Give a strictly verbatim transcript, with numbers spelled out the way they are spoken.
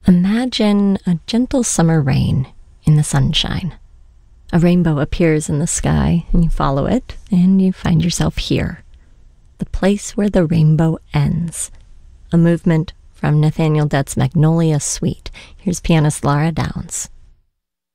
Imagine a gentle summer rain in the sunshine. A rainbow appears in the sky, and you follow it, and you find yourself here. The place where the rainbow ends. A movement from Nathaniel Dett's Magnolia Suite. Here's pianist Lara Downs.